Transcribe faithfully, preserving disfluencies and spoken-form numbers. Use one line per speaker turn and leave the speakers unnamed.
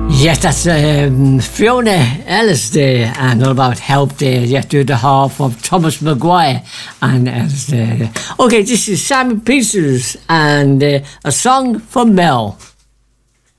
Yes, that's um, Fiona Ellis there, and all about help there. Yeah, to the half of Thomas Maguire and Ellis there. Okay, this is Sammy Peters and uh, a song for Mel.